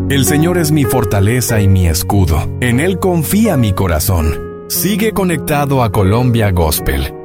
El Señor es mi fortaleza y mi escudo. En Él confía mi corazón. Sigue conectado a Colombia Gospel